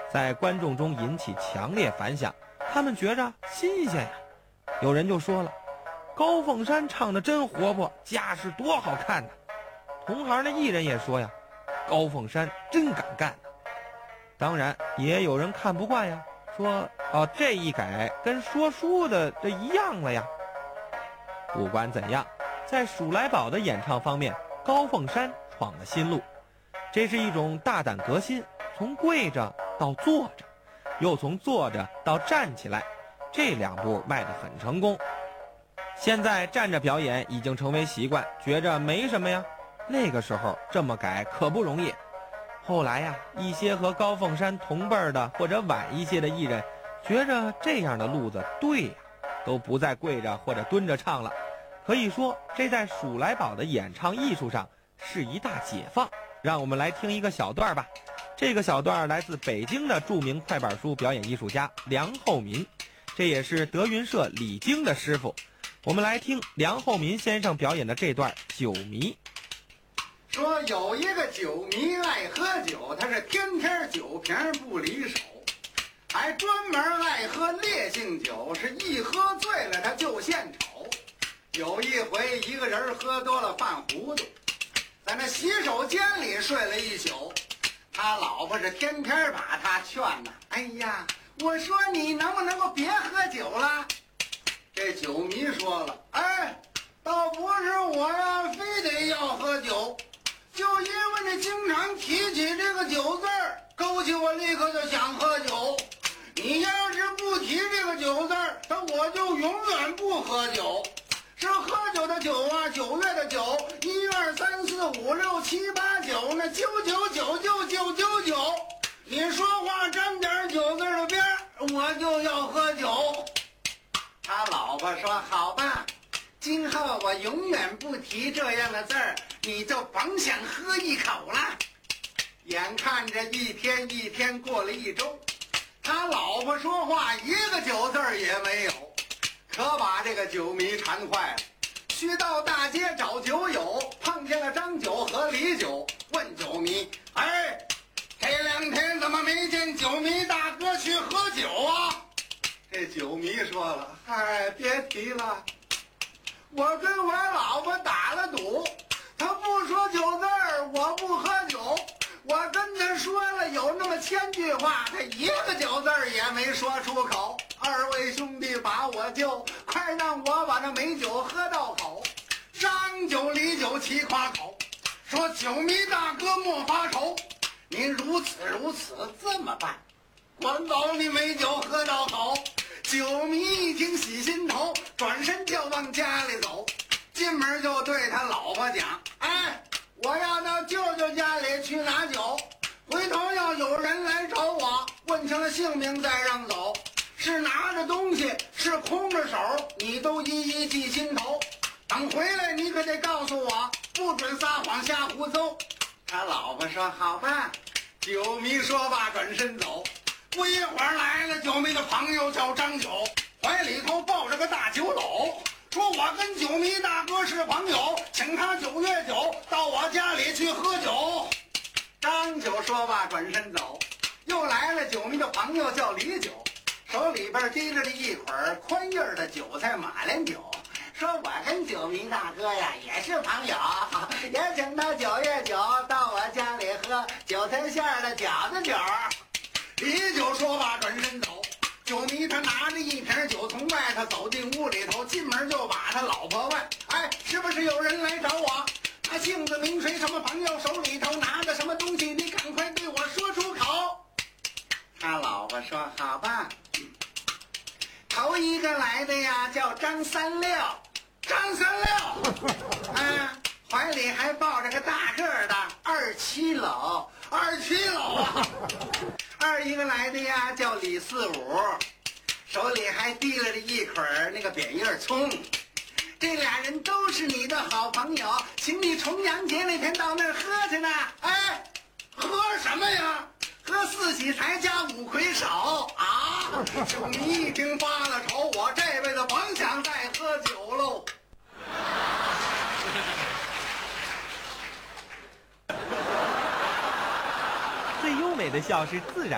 在观众中引起强烈反响，他们觉着新鲜呀。有人就说了，高凤山唱得真活泼，架势多好看呢。同行的艺人也说呀，高凤山真敢干呢。当然也有人看不惯呀，说这一改跟说书的这一样了呀。不管怎样，在数来宝的演唱方面，高凤山闯了新路。这是一种大胆革新，从跪着到坐着，又从坐着到站起来，这2步迈得很成功。现在站着表演已经成为习惯，觉着没什么呀。那个时候这么改可不容易。后来呀，一些和高凤山同辈的或者晚一些的艺人，觉着这样的路子对呀，都不再跪着或者蹲着唱了。可以说，这在数来宝的演唱艺术上是一大解放。让我们来听一个小段吧。这个小段来自北京的著名快板书表演艺术家梁厚民，这也是德云社李菁的师傅。我们来听梁厚民先生表演的这段酒迷。 说有一个酒迷爱喝酒，他是天天酒瓶不离手，还专门爱喝烈性酒，是一喝醉了他就献丑。有一回一个人喝多了犯糊涂，在那洗手间里睡了一宿，他老婆是天天把他劝呐，哎呀，我说你能不能够别喝酒了？这酒迷说了，哎，倒不是我呀，非得要喝酒，就因为你经常提起这个酒字儿，勾起我立刻就想喝酒。你要是不提这个酒字儿，那我就永远不喝酒。是喝酒的酒啊，9月的酒，1、2、3、4、5、6、7、8、9，那9999999。你说话沾点酒字的边儿，我就要喝酒。他老婆说：“好吧，今后我永远不提这样的字儿，你就甭想喝一口了。”眼看着一天一天过了1周，他老婆说话一个酒字儿也没有。可把这个酒迷馋坏了，去到大街找酒友，碰见了张九和李九，问酒迷：“哎，这2天怎么没见酒迷大哥去喝酒啊？”这酒迷说了：“嗨，别提了，我跟我老婆打了赌，她不说酒字儿，我不喝酒。我跟她说了有那么1000句话，她一个酒字儿也没说出口。2位兄弟把我救，快让我把那美酒喝到口。”张九李九齐夸口，说：“酒迷大哥莫发愁，您如此这么办，管保你美酒喝到口。”酒迷一听喜心头，转身就往家里走，进门就对他老婆讲：“哎，我要到舅舅家里去拿酒，回头要有人来找我，问清了姓名再让走，是拿着东西是空着手，你都一一记心头。等回来你可得告诉我，不准撒谎瞎胡诌。”他老婆说：“好吧。”酒迷说罢转身走。不一会儿来了酒迷的朋友叫张九，怀里头抱着个大酒篓，说：“我跟酒迷大哥是朋友，请他9月9到我家里去喝酒。”张九说罢转身走。又来了酒迷的朋友叫李九，手里边提着一捆宽叶的韭菜马莲酒，说：“我跟酒迷大哥呀也是朋友，也请他9月9到我家里喝韭菜馅的饺子酒。”李九说罢转身走。酒迷他拿着一瓶酒从外头走进屋里头，进门就把他老婆问：“哎，是不是有人来找我？他姓字名谁，什么朋友，手里头拿着什么东西，你赶快对我说出口。”他老婆说：“好吧，头一个来的呀叫张三六，张三六，怀里还抱着个大个儿的2七篓啊。二一个来的呀叫李四五，手里还提了着一捆那个扁叶葱。这俩人都是你的好朋友，请你重阳节那天到那儿喝去呢。”哎，喝什么呀？喝4喜财加5魁首啊！酒迷一听发了愁，我这辈子甭想再喝酒喽。 最优美的笑是自然